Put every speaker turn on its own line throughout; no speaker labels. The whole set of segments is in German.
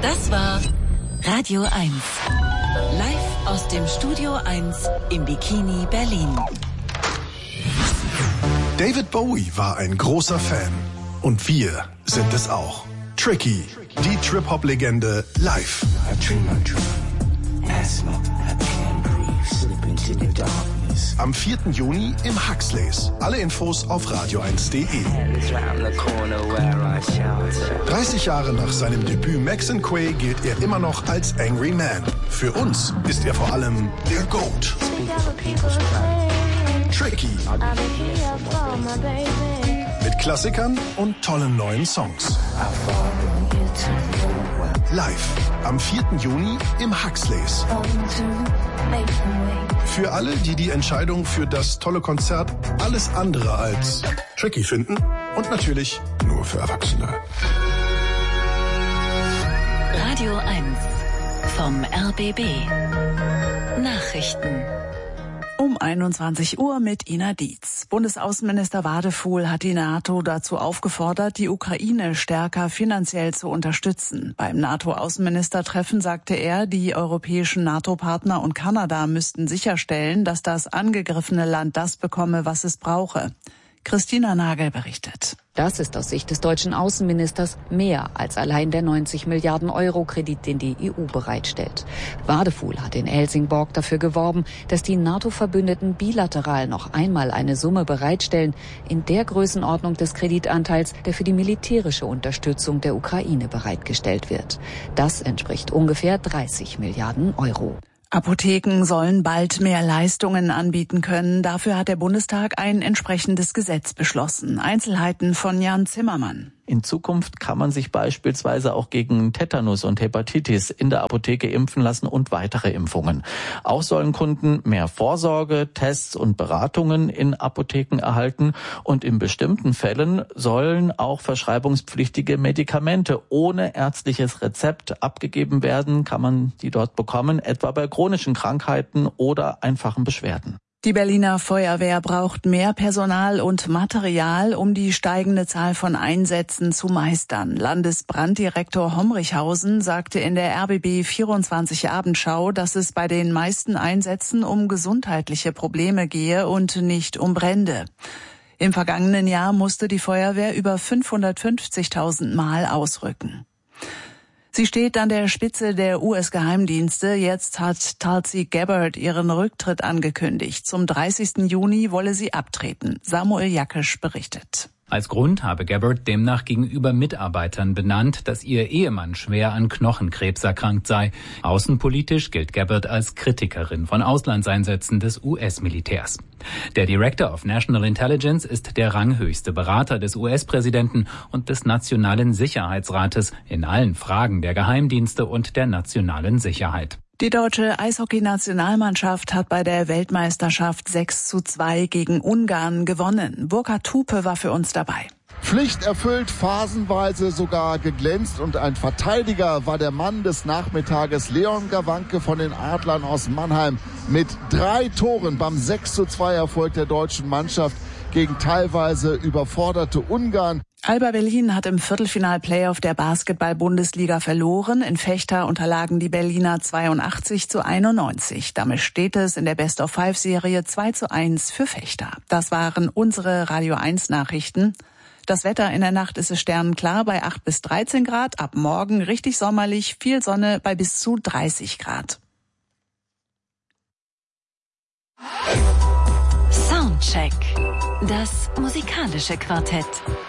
Das war Radio 1. Live aus dem Studio 1 im Bikini Berlin.
David Bowie war ein großer Fan. Und wir sind es auch. Tricky, die Trip-Hop-Legende live. Am 4. Juni im Huxleys. Alle Infos auf radio1.de. 30 Jahre nach seinem Debüt Max & Quay gilt er immer noch als Angry Man. Für uns ist er vor allem der GOAT. Tricky. Mit Klassikern und tollen neuen Songs. Live am 4. Juni im Huxleys. Für alle, die die Entscheidung für das tolle Konzert alles andere als tricky finden und natürlich nur für Erwachsene.
Radio 1 vom RBB. Nachrichten.
Um 21 Uhr mit Ina Dietz. Bundesaußenminister Wadefuhl hat die NATO dazu aufgefordert, die Ukraine stärker finanziell zu unterstützen. Beim NATO-Außenministertreffen sagte er, die europäischen NATO-Partner und Kanada müssten sicherstellen, dass das angegriffene Land das bekomme, was es brauche. Christina Nagel berichtet.
Das ist aus Sicht des deutschen Außenministers mehr als allein der 90 Milliarden Euro Kredit, den die EU bereitstellt. Wadefuhl hat in Helsingborg dafür geworben, dass die NATO-Verbündeten bilateral noch einmal eine Summe bereitstellen, in der Größenordnung des Kreditanteils, der für die militärische Unterstützung der Ukraine bereitgestellt wird. Das entspricht ungefähr 30 Milliarden Euro.
Apotheken sollen bald mehr Leistungen anbieten können. Dafür hat der Bundestag ein entsprechendes Gesetz beschlossen. Einzelheiten von Jan Zimmermann.
In Zukunft kann man sich beispielsweise auch gegen Tetanus und Hepatitis in der Apotheke impfen lassen und weitere Impfungen. Auch sollen Kunden mehr Vorsorge, Tests und Beratungen in Apotheken erhalten. Und in bestimmten Fällen sollen auch verschreibungspflichtige Medikamente ohne ärztliches Rezept abgegeben werden. Kann man die dort bekommen, etwa bei chronischen Krankheiten oder einfachen Beschwerden.
Die Berliner Feuerwehr braucht mehr Personal und Material, um die steigende Zahl von Einsätzen zu meistern. Landesbranddirektor Homrichhausen sagte in der RBB 24 Abendschau, dass es bei den meisten Einsätzen um gesundheitliche Probleme gehe und nicht um Brände. Im vergangenen Jahr musste die Feuerwehr über 550.000 Mal ausrücken. Sie steht an der Spitze der US-Geheimdienste. Jetzt hat Tulsi Gabbard ihren Rücktritt angekündigt. Zum 30. Juni wolle sie abtreten. Samuel Jackisch berichtet.
Als Grund habe Gabbard demnach gegenüber Mitarbeitern benannt, dass ihr Ehemann schwer an Knochenkrebs erkrankt sei. Außenpolitisch gilt Gabbard als Kritikerin von Auslandseinsätzen des US-Militärs. Der Director of National Intelligence ist der ranghöchste Berater des US-Präsidenten und des Nationalen Sicherheitsrates in allen Fragen der Geheimdienste und der nationalen Sicherheit.
Die deutsche Eishockey-Nationalmannschaft hat bei der Weltmeisterschaft 6:2 gegen Ungarn gewonnen. Burkhard Hupe war für uns dabei.
Pflicht erfüllt, phasenweise sogar geglänzt und ein Verteidiger war der Mann des Nachmittages, Leon Gawanke von den Adlern aus Mannheim, mit 3 Toren beim 6:2 der deutschen Mannschaft gegen teilweise überforderte Ungarn.
Alba Berlin hat im Viertelfinal-Playoff der Basketball-Bundesliga verloren. In Fechter unterlagen die Berliner 82:91. Damit steht es in der Best-of-5-Serie 2:1 für Fechter. Das waren unsere Radio 1 Nachrichten. Das Wetter in der Nacht ist es sternenklar bei 8 bis 13 Grad. Ab morgen richtig sommerlich, viel Sonne bei bis zu 30 Grad.
Soundcheck. Das musikalische Quartett.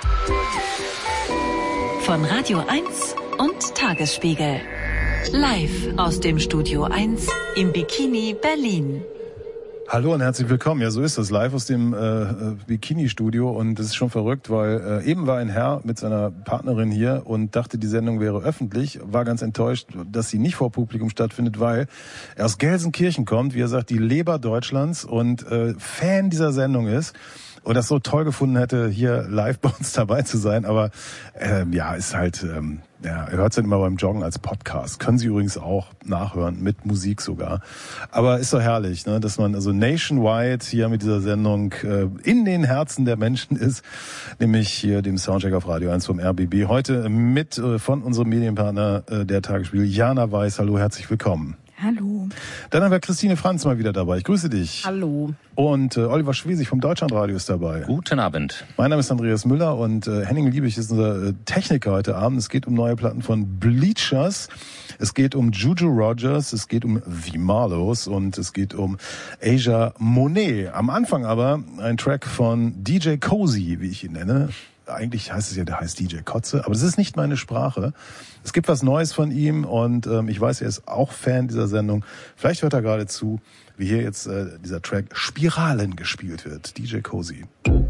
Von Radio 1 und Tagesspiegel. Live aus dem Studio 1 im Bikini Berlin.
Hallo und herzlich willkommen. Ja, so ist es, live aus dem Bikini-Studio und es ist schon verrückt, weil eben war ein Herr mit seiner Partnerin hier und dachte, die Sendung wäre öffentlich, war ganz enttäuscht, dass sie nicht vor Publikum stattfindet, weil er aus Gelsenkirchen kommt, wie er sagt, die Leber Deutschlands und Fan dieser Sendung ist. und das so toll gefunden hätte, hier live bei uns dabei zu sein. Aber ist halt, er hört es dann immer beim Joggen als Podcast. Können Sie übrigens auch nachhören, mit Musik sogar. Aber ist doch herrlich, ne, dass man also nationwide hier mit dieser Sendung in den Herzen der Menschen ist, nämlich hier dem Soundcheck auf Radio 1 vom RBB. Heute mit von unserem Medienpartner der Tagesspiegel, Jana Weiß. Hallo, herzlich willkommen.
Hallo.
Dann haben wir Christine Franz mal wieder dabei. Ich grüße dich.
Hallo.
Und Oliver Schwesig vom Deutschlandradio ist dabei.
Guten Abend.
Mein Name ist Andreas Müller und Henning Liebig ist unser Techniker heute Abend. Es geht um neue Platten von Bleachers. Es geht um Juju Rogers, es geht um The Marlows und es geht um Asia Monet. Am Anfang aber ein Track von DJ Cozy, wie ich ihn nenne. Eigentlich heißt es ja, der heißt DJ Kotze, aber das ist nicht meine Sprache. Es gibt was Neues von ihm und ich weiß, er ist auch Fan dieser Sendung. Vielleicht hört er gerade zu, wie hier jetzt dieser Track Spiralen gespielt wird. DJ Cozy.